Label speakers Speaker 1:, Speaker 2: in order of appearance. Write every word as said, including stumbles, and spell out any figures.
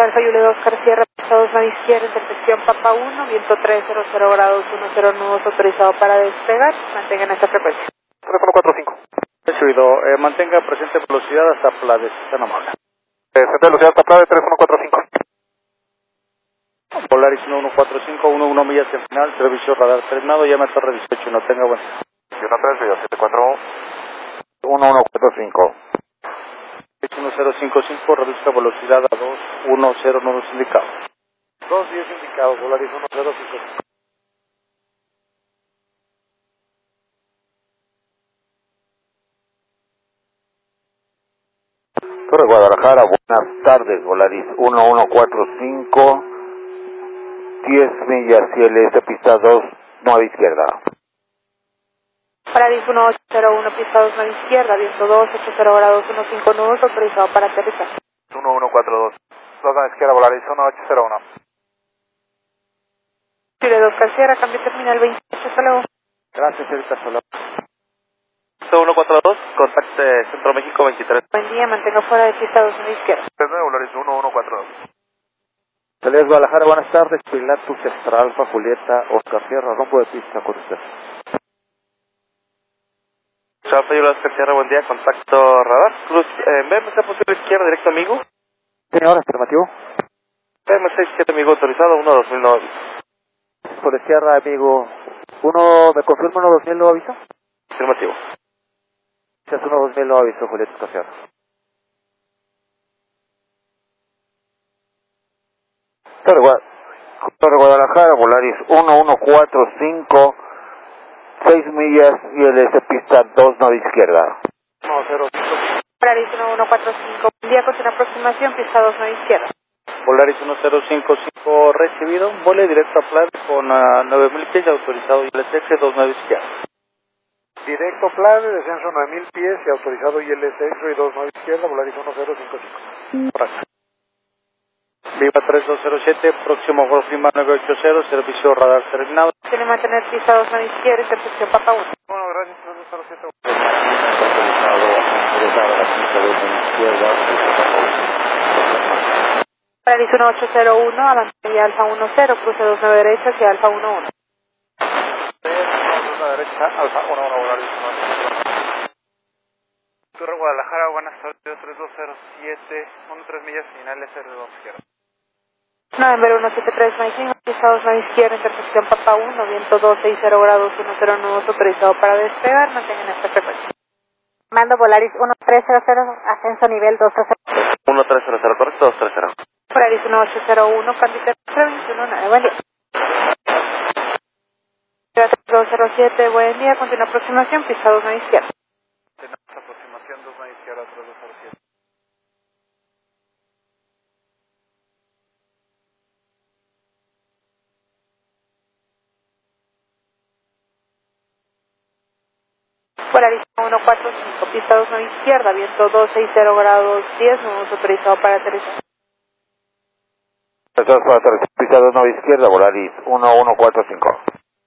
Speaker 1: Alfa Yule dos Sierra, pista dos nave izquierda, intersección Papa uno, viento tres cero cero grados, uno nudos autorizado para despegar, mantengan esta frecuencia.
Speaker 2: tres uno cuatro cinco.
Speaker 3: Recibido, eh, mantenga presente velocidad hasta Plades, tan amable.
Speaker 2: Presente velocidad hasta Plades tres uno cuatro cinco.
Speaker 3: Polaris uno uno cuatro cinco, uno uno millas en final, servicio radar terminado, llame a Torre dieciocho, no tenga buen día.
Speaker 2: uno tres video siete cuatro uno uno cuatro cinco.
Speaker 3: uno cero cinco cinco, reduzca velocidad a dos uno cero nudos indicados.
Speaker 2: dos diez indicados, Polaris uno cero cinco cinco. Torre Guadalajara, buenas tardes, Volaris uno uno cuatro cinco, diez millas, C L S, pista dos, nueve izquierda.
Speaker 1: Paradis uno ocho cero uno, pista dos nave izquierda, viento dos, ochenta grados, quince nudos, autorizado para aterrizar.
Speaker 2: uno uno cuatro dos, dos nave izquierda, Volaris uno ocho cero uno.
Speaker 1: Chile dos Sierra, cambio terminal veintiocho, hasta luego.
Speaker 3: Gracias, señorita, hasta luego.
Speaker 4: uno cuatro dos, contacte Centro México veintitrés.
Speaker 1: Buen día, mantenga fuera de pista dos nave izquierda.
Speaker 2: Volaris uno uno cuatro dos.
Speaker 3: Saludos Guadalajara, buenas tardes, Pilatus, Extra Alfa, Julieta, Oscar Sierra, rompo de pista con usted.
Speaker 4: Alfa Yule dos Sierra, buen día, contacto radar. Cruz, eh, B M C posible izquierda, directo amigo.
Speaker 3: Señor, afirmativo.
Speaker 4: B M C siete amigo autorizado, uno dos mil nueve.
Speaker 3: Por de Sierra, amigo. Uno, ¿me confirma uno dos mil lo aviso?
Speaker 4: Afirmativo.
Speaker 3: Si es uno dos mil lo aviso, Julieta, Oscar Sierra.
Speaker 2: Torre, Gua Torre Guadalajara, Volaris uno uno cuatro cinco, seis millas, C L S, pista dos, nueve izquierda.
Speaker 3: uno cero cinco.
Speaker 1: Polaris uno uno cuatro cinco, buen día, con una aproximación, pista dos nave izquierda.
Speaker 3: Polaris uno cero cinco cinco recibido, vole directo a Plades con uh, nueve mil pies autorizado y L S X dos nueve izquierda.
Speaker 2: Directo Plades, descenso nueve mil pies y autorizado I L S X y dos nueve izquierda, Volaris uno cero cinco cinco.
Speaker 3: Correcto. Viva tres dos cero siete, próximo Golf Lima nueve ocho cero, servicio radar terminado.
Speaker 1: Tiene que mantener pista dos nave izquierda, intersección Papa uno.
Speaker 2: Bueno, gracias, tres dos cero siete.
Speaker 1: Polaris uno ocho cero uno, avance y Alfa uno cero, cruce dos nueve derecha hacia Alfa uno uno.
Speaker 2: dos derecha, Alfa uno uno, Volaris uno. Torre Guadalajara, buenas tardes, tres dos cero siete, uno tres millas, finales R dos izquierda.
Speaker 1: November uno siete tres, Mike, pista dos nave izquierda, intersección Papa uno, viento dos sesenta grados, diez nudos, autorizado para despegar, mantengan esta frecuencia. Mando Polaris uno tres cero cero, ascenso nivel dos cero cero.
Speaker 4: uno tres cero cero, correcto, dos tres cero.
Speaker 1: Polaris uno ocho cero uno, cambio terrestre veintiuno nueve, buen día. tres dos cero siete, buen día, continúa aproximación, pista dos nave izquierda.
Speaker 2: Tenemos aproximación dos nueve izquierda, tres dos cero siete.
Speaker 1: Polaris uno cuatro cinco, pista dos nave izquierda, viento dos sesenta grados, diez nudos, autorizado para aterrizar.
Speaker 2: Estás para aterrizar, pista dos nueve izquierda, Volaris uno uno cuatro cinco.